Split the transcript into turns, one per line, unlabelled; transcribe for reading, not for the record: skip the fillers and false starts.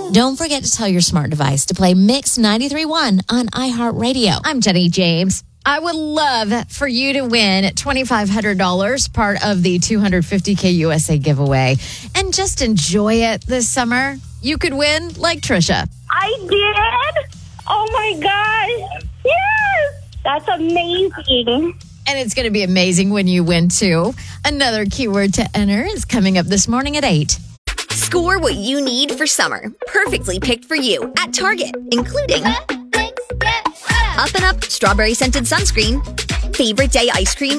Don't forget to tell your smart device to play Mix 93.1 on iHeartRadio.
I'm Jenny James. I would love for you to win $2,500, part of the $250K USA giveaway, and just enjoy it this summer. You could win like Trisha.
I did? Oh my gosh. Yes. That's amazing.
And it's going to be amazing when you win too. Another keyword to enter is coming up this morning at 8.
Score what you need for summer. Perfectly picked for you at Target, including Up and Up strawberry scented sunscreen, favorite day ice cream